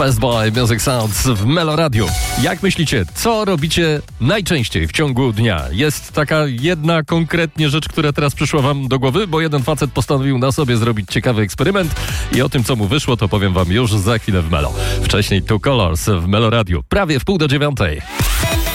Fastboy Music Sounds w Melo Radio. Jak myślicie, co robicie najczęściej w ciągu dnia? Jest taka jedna konkretnie rzecz, która teraz przyszła wam do głowy, bo jeden facet postanowił na sobie zrobić ciekawy eksperyment i o tym, co mu wyszło, to powiem wam już za chwilę w Melo. Wcześniej Two Colors w Melo Radio, prawie w 8:30.